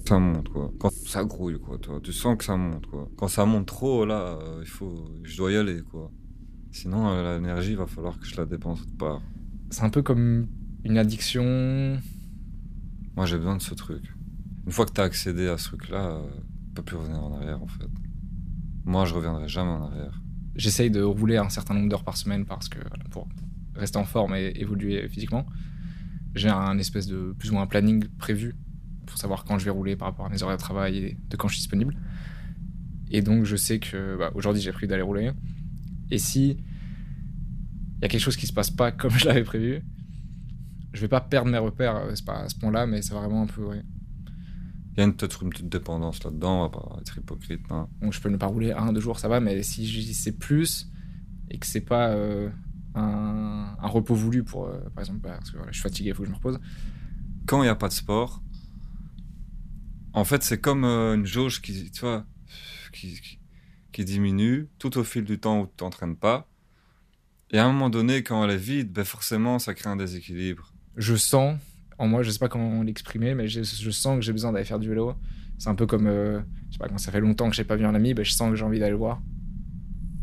Ça monte, quoi. Quand ça grouille, quoi, toi. Tu sens que ça monte, quoi. Quand ça monte trop, là, je dois y aller, quoi. Sinon, l'énergie, il va falloir que je la dépense autre part. C'est un peu comme une addiction. Moi, j'ai besoin de ce truc. Une fois que t'as accédé à ce truc-là, tu peux plus revenir en arrière, en fait. Moi, je reviendrai jamais en arrière. J'essaye de rouler un certain nombre d'heures par semaine parce que voilà, pour rester en forme et évoluer physiquement, j'ai un espèce de plus ou moins un planning prévu pour savoir quand je vais rouler par rapport à mes horaires de travail et de quand je suis disponible. Et donc je sais que aujourd'hui j'ai prévu d'aller rouler. Et si il y a quelque chose qui se passe pas comme je l'avais prévu, je vais pas perdre mes repères, c'est pas à ce point-là, mais c'est vraiment un peu. Ouais. Il y a peut-être une petite dépendance là-dedans, on va pas être hypocrite, hein. Donc je peux ne pas rouler 1-2 jours, ça va, mais si c'est plus et que c'est pas un repos voulu pour, par exemple, parce que voilà, je suis fatigué, il faut que je me repose. Quand il n'y a pas de sport, en fait, c'est comme une jauge qui, tu vois, qui diminue tout au fil du temps où tu t'entraînes pas. Et à un moment donné, quand elle est vide, ben forcément, ça crée un déséquilibre. Je sens en moi, je sais pas comment l'exprimer, mais je sens que j'ai besoin d'aller faire du vélo. C'est un peu comme, je sais pas, quand ça fait longtemps que j'ai pas vu un ami, ben, je sens que j'ai envie d'aller le voir.